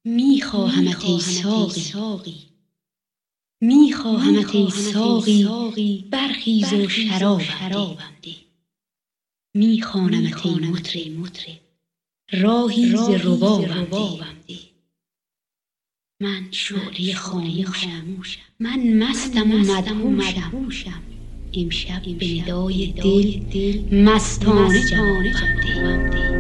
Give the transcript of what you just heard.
میخواهمت ای ساقی، میخواهمت ای ساقی، برخیز و شرابم ده. میخوانمت ای مطرب، راهی ز ربابم ده. من شعله خاموشم، من مستم و مدهوشم، امشب به ندای دل مستانه جوابم ده.